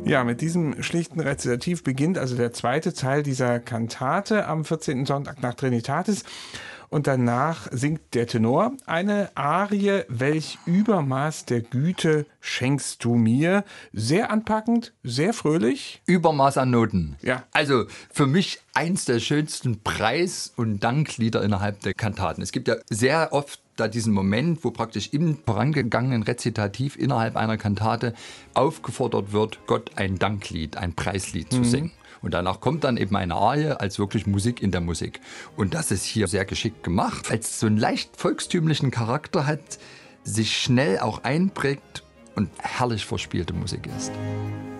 Ja, mit diesem schlichten Rezitativ beginnt also der zweite Teil dieser Kantate am 14. Sonntag nach Trinitatis. Und danach singt der Tenor eine Arie, welch Übermaß der Güte schenkst du mir. Sehr anpackend, sehr fröhlich. Übermaß an Noten. Ja. Also für mich eins der schönsten Preis- und Danklieder innerhalb der Kantaten. Es gibt ja sehr oft da diesen Moment, wo praktisch im vorangegangenen Rezitativ innerhalb einer Kantate aufgefordert wird, Gott ein Danklied, ein Preislied zu singen. Und danach kommt dann eben eine Arie als wirklich Musik in der Musik. Und das ist hier sehr geschickt gemacht, weil es so einen leicht volkstümlichen Charakter hat, sich schnell auch einprägt und herrlich verspielte Musik ist.